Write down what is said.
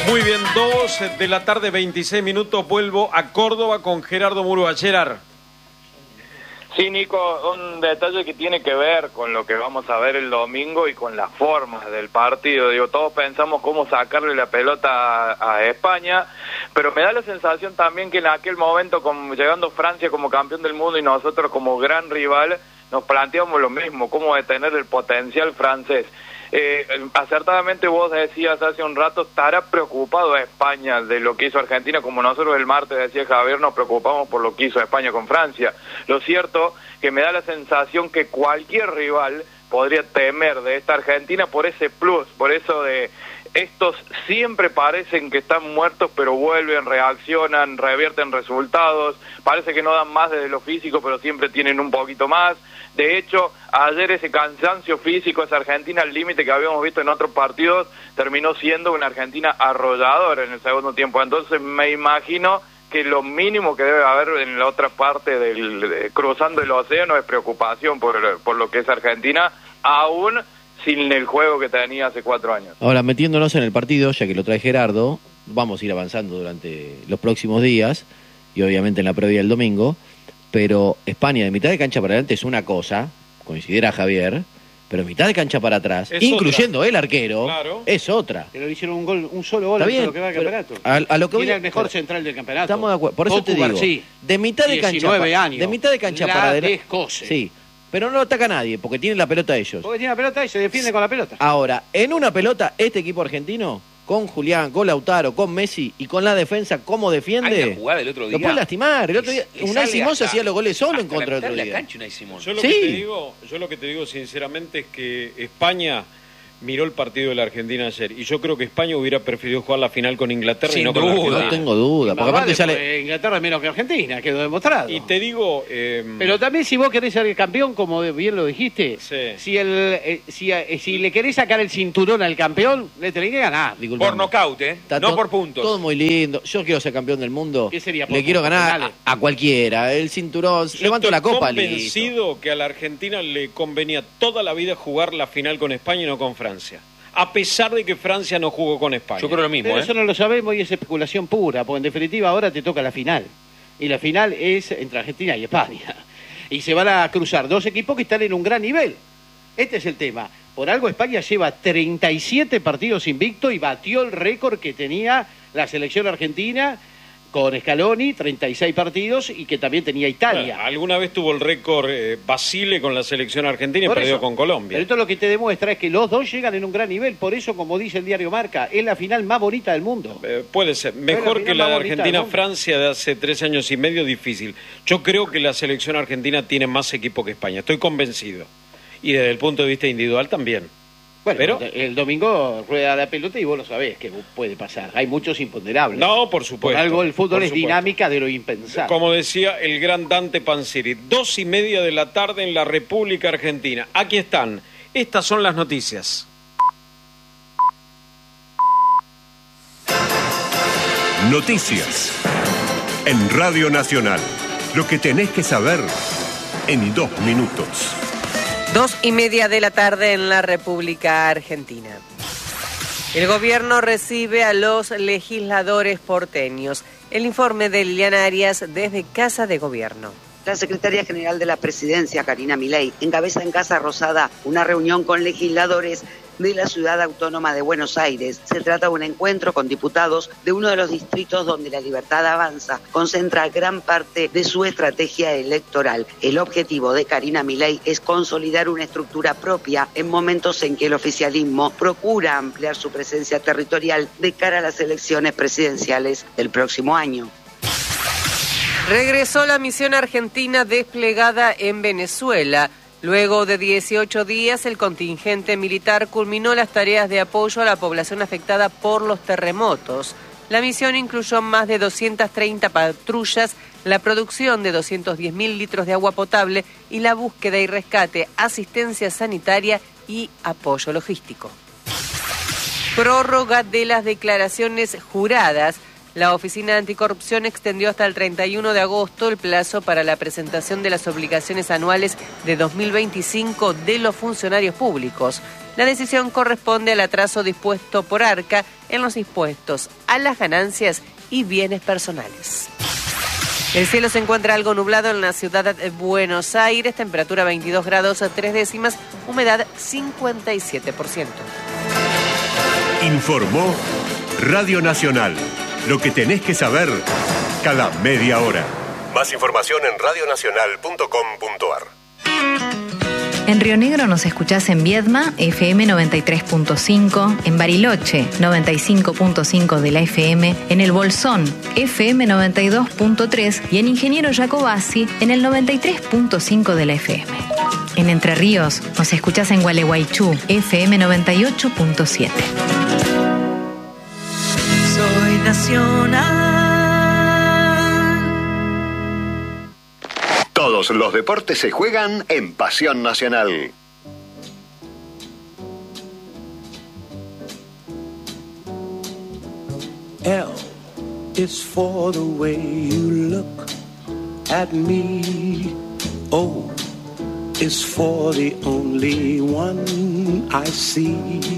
Muy bien, 2 de la tarde, 26 minutos. Vuelvo a Córdoba con Gerardo Murúa. Gerard. Sí, Nico, un detalle que tiene que ver con lo que vamos a ver el domingo y con las formas del partido. Digo, todos pensamos cómo sacarle la pelota a España, pero me da la sensación también que en aquel momento, llegando Francia como campeón del mundo y nosotros como gran rival, nos planteamos lo mismo, cómo detener el potencial francés. Acertadamente vos decías hace un rato, estará preocupado España de lo que hizo Argentina, como nosotros el martes, decía Javier, nos preocupamos por lo que hizo España con Francia. Lo cierto que me da la sensación que cualquier rival podría temer de esta Argentina por ese plus, por eso de estos siempre parecen que están muertos, pero vuelven, reaccionan, revierten resultados, parece que no dan más desde lo físico, pero siempre tienen un poquito más. De hecho, ayer ese cansancio físico, esa Argentina al límite que habíamos visto en otros partidos, terminó siendo una Argentina arrolladora en el segundo tiempo. Entonces me imagino que lo mínimo que debe haber en la otra parte cruzando el océano es preocupación por lo que es Argentina, aún sin el juego que tenía hace 4 años. Ahora, metiéndonos en el partido, ya que lo trae Gerardo, vamos a ir avanzando durante los próximos días, y obviamente en la previa del domingo, pero España de mitad de cancha para adelante es una cosa, coincidirá Javier, pero mitad de cancha para atrás, es incluyendo otra. el arquero, claro, es otra. Pero le hicieron un solo gol en lo que va del campeonato. A lo que Tiene el mejor central del campeonato. Estamos de acuerdo. Por eso te digo, de mitad de cancha, 19 años, de mitad de cancha para adelante. Descose. Sí, pero no lo ataca nadie, porque tiene la pelota ellos. Porque tiene la pelota y se defiende con la pelota. Ahora, en una pelota, este equipo argentino, con Julián, con Lautaro, con Messi y con la defensa, ¿cómo defiende? Hay una jugada del otro día. Lo puede lastimar. El otro día, Unai Simón se hacía los goles solo en contra del otro día. Cancha, Unai Simón. Yo lo que te digo sinceramente es que España miró el partido de la Argentina ayer y yo creo que España hubiera preferido jugar la final con Inglaterra y no con Argentina. No tengo duda, porque aparte sale Inglaterra es menos que Argentina, quedó demostrado. Y te digo, pero también si vos querés ser el campeón, como bien lo dijiste, sí. si le querés sacar el cinturón al campeón, le tenés que ganar. Por nocaut, no por puntos. Todo muy lindo. Yo quiero ser campeón del mundo. ¿Qué sería? Le quiero ganar a cualquiera. El cinturón, levanto la copa. Estoy convencido que a la Argentina le convenía toda la vida jugar la final con España y no con Francia. A pesar de que Francia no jugó con España. Yo creo lo mismo. Pero eso no lo sabemos y es especulación pura, porque en definitiva ahora te toca la final. Y la final es entre Argentina y España. Y se van a cruzar dos equipos que están en un gran nivel. Este es el tema. Por algo España lleva 37 partidos invicto y batió el récord que tenía la selección argentina con Scaloni, 36 partidos, y que también tenía Italia. Bueno, alguna vez tuvo el récord Basile con la selección argentina y perdió con Colombia. Pero esto lo que te demuestra es que los dos llegan en un gran nivel. Por eso, como dice el diario Marca, es la final más bonita del mundo. Puede ser. Mejor que la de Argentina-Francia de hace 3 años y medio, difícil. Yo creo que la selección argentina tiene más equipo que España. Estoy convencido. Y desde el punto de vista individual también. Bueno, pero el domingo rueda la pelota y vos lo sabés que puede pasar. Hay muchos imponderables. No, por supuesto. Por algo el fútbol es dinámica de lo impensable. Como decía el gran Dante Panzeri, 2:30 de la tarde en la República Argentina. Aquí están. Estas son las noticias. Noticias. En Radio Nacional. Lo que tenés que saber en 2 minutos. 2:30 de la tarde en la República Argentina. El gobierno recibe a los legisladores porteños. El informe de Liliana Arias desde Casa de Gobierno. La secretaria general de la Presidencia, Karina Milei, encabeza en Casa Rosada una reunión con legisladores de la Ciudad Autónoma de Buenos Aires. Se trata de un encuentro con diputados de uno de los distritos donde La Libertad Avanza concentra gran parte de su estrategia electoral. El objetivo de Karina Milei es consolidar una estructura propia en momentos en que el oficialismo procura ampliar su presencia territorial de cara a las elecciones presidenciales del próximo año. Regresó la misión argentina desplegada en Venezuela. Luego de 18 días, el contingente militar culminó las tareas de apoyo a la población afectada por los terremotos. La misión incluyó más de 230 patrullas, la producción de 210.000 litros de agua potable y la búsqueda y rescate, asistencia sanitaria y apoyo logístico. Prórroga de las declaraciones juradas. La Oficina Anticorrupción extendió hasta el 31 de agosto el plazo para la presentación de las obligaciones anuales de 2025 de los funcionarios públicos. La decisión corresponde al atraso dispuesto por Arca en los impuestos a las ganancias y bienes personales. El cielo se encuentra algo nublado en la ciudad de Buenos Aires, temperatura 22 grados 3 décimas, humedad 57%. Informó Radio Nacional. Lo que tenés que saber cada media hora. Más información en radionacional.com.ar. En Río Negro nos escuchás en Viedma, FM 93.5, en Bariloche, 95.5 de la FM, en El Bolsón, FM 92.3 y en Ingeniero Jacobasi, en el 93.5 de la FM. En Entre Ríos nos escuchás en Gualeguaychú, FM 98.7. Soy nacional. Todos los deportes se juegan en Pasión Nacional. L is for the way you look at me. O is for the only one I see.